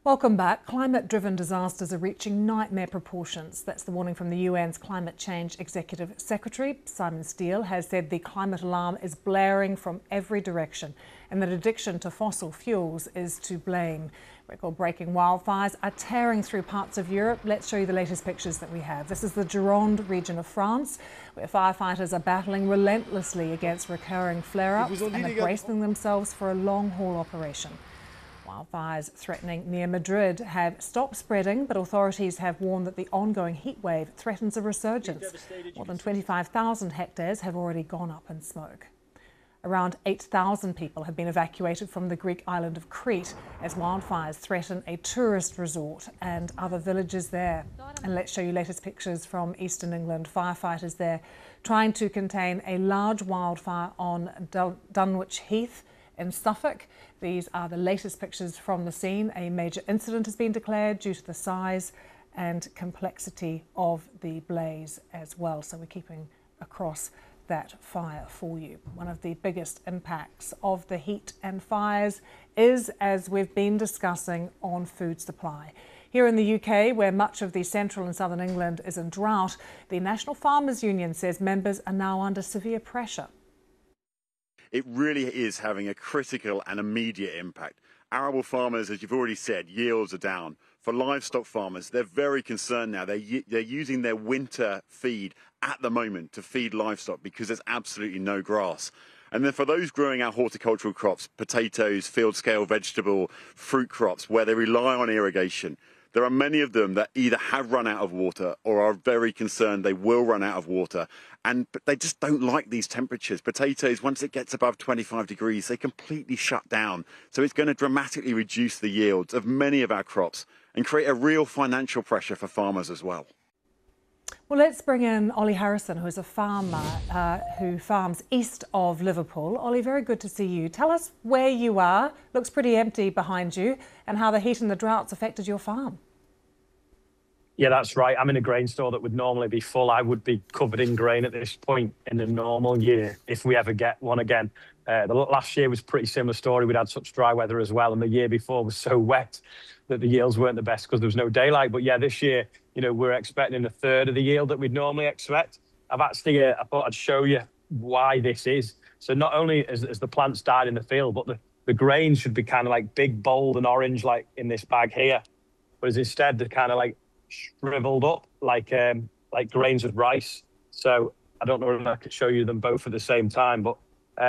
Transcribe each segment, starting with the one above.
Welcome back. Climate-driven disasters are reaching nightmare proportions. That's the warning from the UN's Climate Change Executive Secretary. Simon Steele has said the climate alarm is blaring from every direction and that addiction to fossil fuels is to blame. Record-breaking wildfires are tearing through parts of Europe. Let's show you the latest pictures that we have. This is the Gironde region of France, where firefighters are battling relentlessly against recurring flare-ups and are bracing themselves for a long-haul operation. Wildfires threatening near Madrid have stopped spreading, but authorities have warned that the ongoing heat wave threatens a resurgence. More than 25,000 hectares have already gone up in smoke. Around 8,000 people have been evacuated from the Greek island of Crete as wildfires threaten a tourist resort and other villages there. And let's show you latest pictures from eastern England. Firefighters there trying to contain a large wildfire on Dunwich Heath in Suffolk. These are the latest pictures from the scene. A major incident has been declared due to the size and complexity of the blaze as well. So we're keeping across that fire for you. One of the biggest impacts of the heat and fires is, as we've been discussing, on food supply. Here in the UK, where much of the central and southern England is in drought, the National Farmers Union says members are now under severe pressure. It really is having a critical and immediate impact. Arable farmers, as you've already said, yields are down. For livestock farmers, they're very concerned now. They're using their winter feed at the moment to feed livestock because there's absolutely no grass. And then for those growing our horticultural crops, potatoes, field-scale vegetable, fruit crops, where they rely on irrigation, there are many of them that either have run out of water or are very concerned they will run out of water. But they just don't like these temperatures. Potatoes, once it gets above 25 degrees, they completely shut down. So it's going to dramatically reduce the yields of many of our crops and create a real financial pressure for farmers as well. Well, let's bring in Ollie Harrison, who's a farmer who farms east of Liverpool. Ollie, very good to see you. Tell us where you are. Looks pretty empty behind you, and how the heat and the droughts affected your farm. Yeah, that's right. I'm in a grain store that would normally be full. I would be covered in grain at this point in a normal year, if we ever get one again. The last year was a pretty similar story. We'd had such dry weather as well, and the year before was so wet that the yields weren't the best because there was no daylight. But yeah, this year, we're expecting a third of the yield that we'd normally expect. I thought I'd show you why this is. So not only has the plants died in the field, but the grains should be kind of like big, bold and orange, like in this bag here. Whereas instead, they're kind of like shriveled up like grains of rice. So I don't know if I could show you them both at the same time, but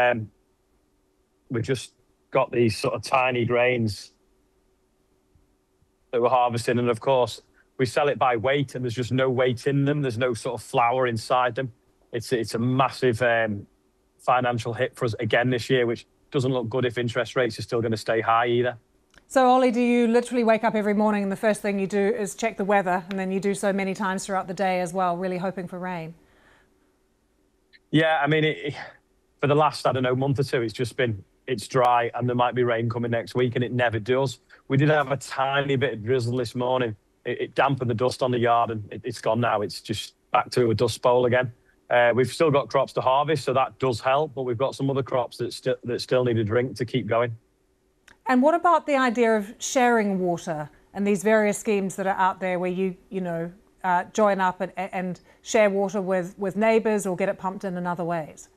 we've just got these sort of tiny grains that we're harvesting, and of course we sell it by weight, and there's just no weight in them. There's no sort of flour inside them. It's a massive financial hit for us again this year, which doesn't look good if interest rates are still going to stay high either. So, Ollie, do you literally wake up every morning and the first thing you do is check the weather, and then you do so many times throughout the day as well, really hoping for rain? Yeah, I mean, for the last, month or two, it's dry and there might be rain coming next week, and it never does. We did have a tiny bit of drizzle this morning. It dampened the dust on the yard, and it's gone now. It's just back to a dust bowl again. We've still got crops to harvest, so that does help, but we've got some other crops that still need a drink to keep going. And what about the idea of sharing water and these various schemes that are out there where you join up and share water with neighbours or get it pumped in other ways?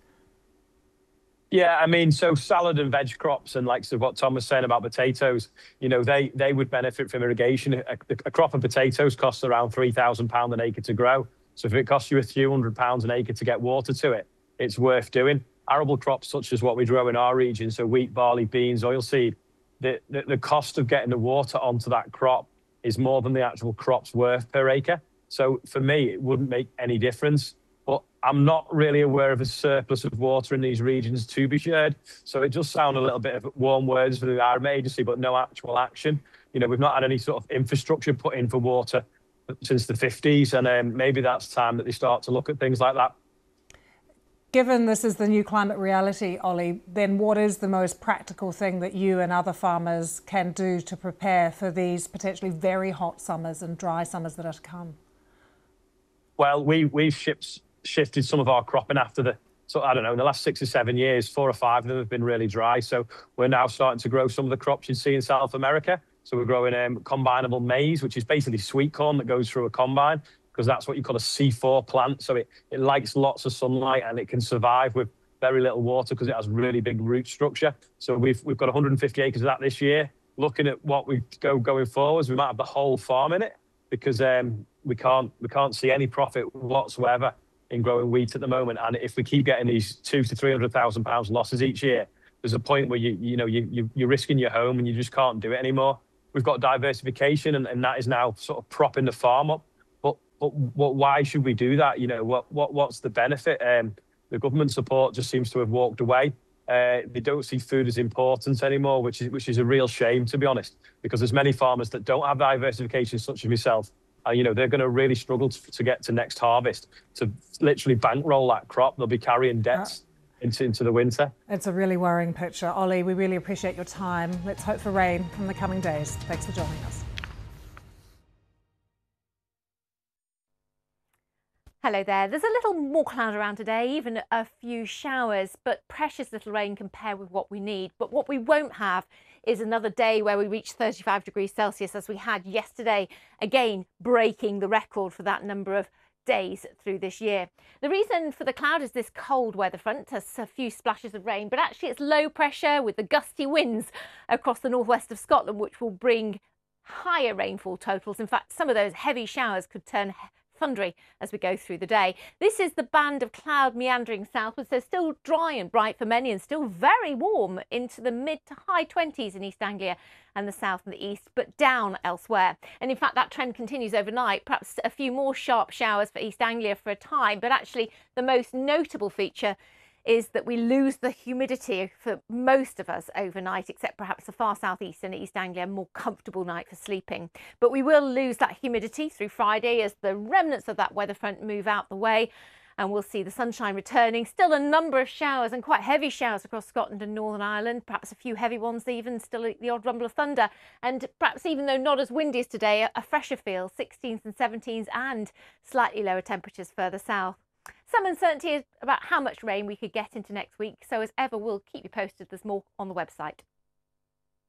Yeah, I mean, so salad and veg crops, and like what Tom was saying about potatoes, they would benefit from irrigation. A crop of potatoes costs around £3,000 an acre to grow. So if it costs you a few £100 an acre to get water to it, it's worth doing. Arable crops such as what we grow in our region, so wheat, barley, beans, oilseed, the cost of getting the water onto that crop is more than the actual crop's worth per acre. So for me, it wouldn't make any difference. But I'm not really aware of a surplus of water in these regions to be shared. So it just sounds a little bit of warm words for the Environment Agency, but no actual action. We've not had any sort of infrastructure put in for water since the 50s. And maybe that's time that they start to look at things like that. Given this is the new climate reality, Ollie, then what is the most practical thing that you and other farmers can do to prepare for these potentially very hot summers and dry summers that are to come? Well, we've shifted some of our cropping after in the last 6 or 7 years, 4 or 5 of them have been really dry. So we're now starting to grow some of the crops you see in South America. So we're growing combinable maize, which is basically sweet corn that goes through a combine, because that's what you call a C4 plant. So it likes lots of sunlight and it can survive with very little water because it has really big root structure. So we've got 150 acres of that this year. Looking at what we going forwards, we might have the whole farm in it, because we can't see any profit whatsoever in growing wheat at the moment. And if we keep getting these £200,000 to £300,000 losses each year, there's a point where you're risking your home and you just can't do it anymore. We've got diversification, and that is now sort of propping the farm up. But why should we do that? What's the benefit? The government support just seems to have walked away. They don't see food as important anymore, which is a real shame, to be honest, because there's many farmers that don't have diversification, such as myself. They're going to really struggle to get to next harvest, to literally bankroll that crop. They'll be carrying debts into the winter. It's a really worrying picture. Ollie, we really appreciate your time. Let's hope for rain in the coming days. Thanks for joining us. Hello there. There's a little more cloud around today, even a few showers, but precious little rain compared with what we need. But what we won't have is another day where we reach 35 degrees Celsius as we had yesterday, again breaking the record for that number of days through this year. The reason for the cloud is this cold weather front, has a few splashes of rain, but actually it's low pressure with the gusty winds across the northwest of Scotland, which will bring higher rainfall totals. In fact, some of those heavy showers could turn thundery as we go through the day. This is the band of cloud meandering southwards, so still dry and bright for many and still very warm into the mid to high 20s in East Anglia and the south and the east, but down elsewhere. And in fact, that trend continues overnight, perhaps a few more sharp showers for East Anglia for a time, but actually the most notable feature is that we lose the humidity for most of us overnight, except perhaps the far southeast and East Anglia, more comfortable night for sleeping. But we will lose that humidity through Friday as the remnants of that weather front move out the way, and we'll see the sunshine returning. Still a number of showers and quite heavy showers across Scotland and Northern Ireland, perhaps a few heavy ones even, still the odd rumble of thunder, and perhaps even though not as windy as today, a fresher feel, 16s and 17s and slightly lower temperatures further south. Some uncertainty about how much rain we could get into next week, so as ever we'll keep you posted. There's more on the website.